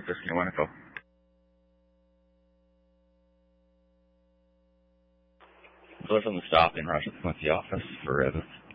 office. You want to go? Listen to stop in Russia with the office for Rivets.